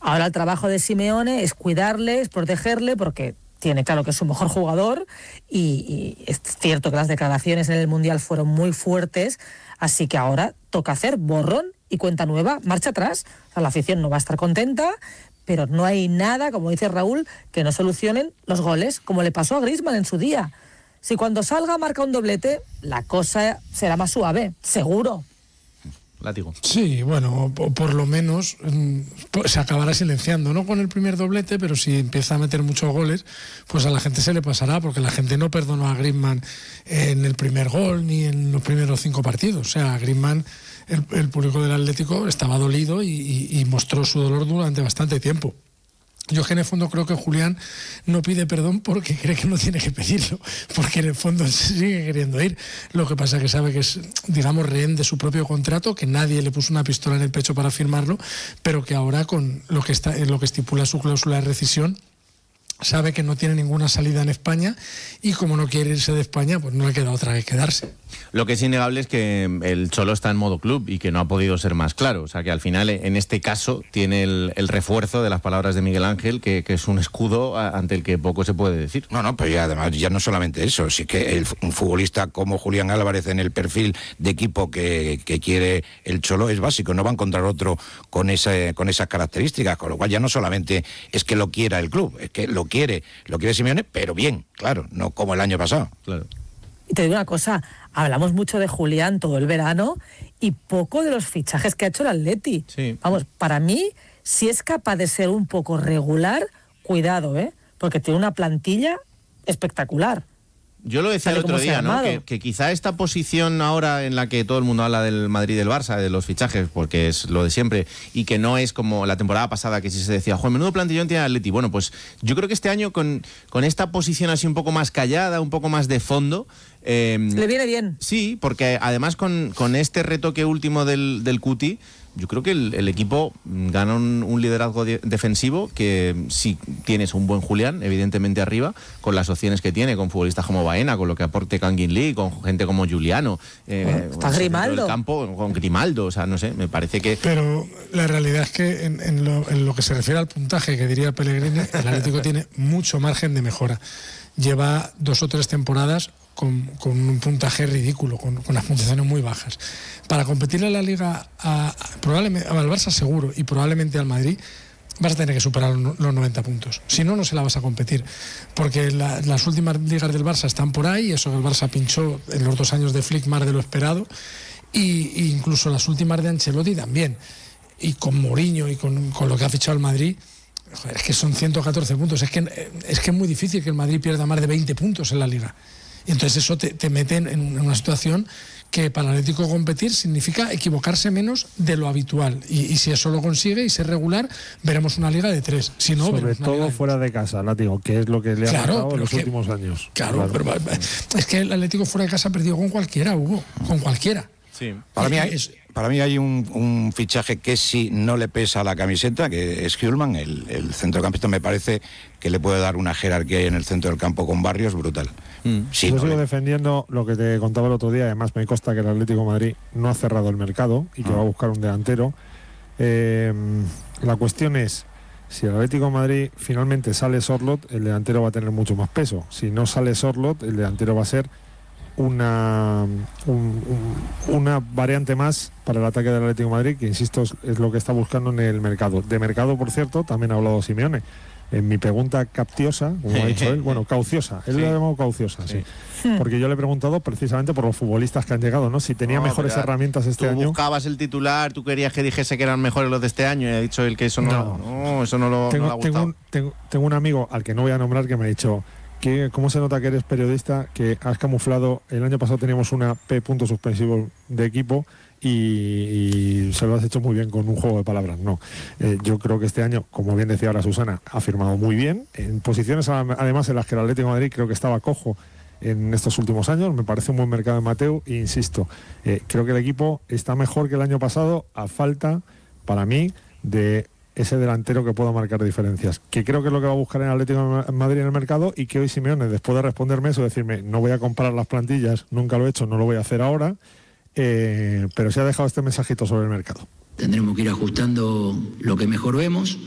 Ahora el trabajo de Simeone es cuidarle, es protegerle, porque tiene claro que es su mejor jugador y es cierto que las declaraciones en el Mundial fueron muy fuertes, así que ahora toca hacer borrón y cuenta nueva, marcha atrás. O sea, la afición no va a estar contenta, pero no hay nada, como dice Raúl, que no solucionen los goles, como le pasó a Griezmann en su día. Si cuando salga marca un doblete, la cosa será más suave, seguro. Látigo. Sí, bueno, por lo menos se acabará silenciando, no con el primer doblete, pero si empieza a meter muchos goles, pues a la gente se le pasará, porque la gente no perdonó a Griezmann en el primer gol ni en los primeros 5 partidos. O sea, Griezmann, el público del Atlético estaba dolido y mostró su dolor durante bastante tiempo. Yo que en el fondo creo que Julián no pide perdón porque cree que no tiene que pedirlo, porque en el fondo sigue queriendo ir. Lo que pasa es que sabe que es, digamos, rehén de su propio contrato, que nadie le puso una pistola en el pecho para firmarlo, pero que ahora con lo que estipula su cláusula de rescisión, sabe que no tiene ninguna salida en España y como no quiere irse de España, pues no le queda otra que quedarse. Lo que es innegable es que el Cholo está en modo club y que no ha podido ser más claro. O sea, que al final, en este caso, tiene el refuerzo de las palabras de Miguel Ángel, que es un escudo ante el que poco se puede decir. No, pero ya, además ya no solamente eso, sí que un futbolista como Julián Álvarez en el perfil de equipo que quiere el Cholo es básico. No va a encontrar otro con esas características, con lo cual ya no solamente es que lo quiera el club, es que lo quiere Simeone, pero bien, claro, no como el año pasado. Claro. Y te digo una cosa, hablamos mucho de Julián todo el verano y poco de los fichajes que ha hecho el Atleti. Sí. Vamos, para mí, si es capaz de ser un poco regular, cuidado, porque tiene una plantilla espectacular. Yo lo decía el otro día, ¿no? Que quizá esta posición ahora en la que todo el mundo habla del Madrid y del Barça, de los fichajes, porque es lo de siempre, y que no es como la temporada pasada que sí se decía, ¡joder, menudo plantillón tiene el Atleti! Bueno, pues yo creo que este año con esta posición así un poco más callada, un poco más de fondo... le viene bien. Sí, porque además con este retoque último del Cuti, yo creo que el equipo gana un liderazgo defensivo que si tienes un buen Julián, evidentemente arriba, con las opciones que tiene, con futbolistas como Baena, con lo que aporte Kangin Lee, con gente como Giuliano, está Grimaldo. El campo, con Grimaldo, o sea, no sé, me parece que... Pero la realidad es que en lo que se refiere al puntaje, que diría Pellegrini, el Atlético tiene mucho margen de mejora. Lleva 2 o 3 temporadas con un puntaje ridículo, con las puntuaciones muy bajas. Para competir en la Liga probablemente al Barça seguro y probablemente al Madrid vas a tener que superar los 90 puntos. Si no, no se la vas a competir. Porque las últimas ligas del Barça están por ahí, eso que el Barça pinchó en los 2 años de Flick más de lo esperado, y incluso las últimas de Ancelotti también. Y con Mourinho y con lo que ha fichado el Madrid, es que son 114 puntos. Es que es muy difícil que el Madrid pierda más de 20 puntos en la Liga. Y entonces eso te mete en una situación que para el Atlético competir significa equivocarse menos de lo habitual. Y si eso lo consigue y ser regular, veremos una liga de 3. Si no, sobre todo fuera de casa, Látigo, que es lo que le ha pasado en los últimos años. Claro, pero es que el Atlético fuera de casa ha perdido con cualquiera, Hugo, con cualquiera. Sí. Para mí hay un fichaje que sí no le pesa a la camiseta, que es Hjulman, el centrocampista. Me parece que le puede dar una jerarquía ahí en el centro del campo con Barrios brutal. Sí, yo sigo defendiendo lo que te contaba el otro día. Además me consta que el Atlético de Madrid no ha cerrado el mercado y que va a buscar un delantero. La cuestión es, si el Atlético de Madrid finalmente sale Sorloth, el delantero va a tener mucho más peso. Si no sale Sorloth, el delantero va a ser una variante más para el ataque del Atlético de Madrid, que insisto es lo que está buscando en el mercado. De mercado, por cierto, también ha hablado Simeone. En mi pregunta capciosa, como ha dicho él, cauciosa, él lo ha llamado cauciosa, sí. Porque yo le he preguntado precisamente por los futbolistas que han llegado, ¿no? Si tenía mejores herramientas este año. Tú buscabas el titular, tú querías que dijese que eran mejores los de este año y ha dicho él que eso no le ha gustado. Tengo un amigo al que no voy a nombrar que me ha dicho ¿cómo se nota que eres periodista? Que has camuflado. El año pasado teníamos una P punto suspensivo de equipo y se lo has hecho muy bien con un juego de palabras. No, yo creo que este año, como bien decía ahora Susana, ha firmado muy bien en posiciones además en las que el Atlético de Madrid creo que estaba cojo en estos últimos años. Me parece un buen mercado en Mateu e insisto, creo que el equipo está mejor que el año pasado a falta, para mí, de ese delantero que pueda marcar diferencias, que creo que es lo que va a buscar en el Atlético de Madrid en el mercado, y que hoy Simeone, después de responderme eso, decirme no voy a comparar las plantillas, nunca lo he hecho, no lo voy a hacer ahora, pero se ha dejado este mensajito sobre el mercado. Tendremos que ir ajustando lo que mejor vemos.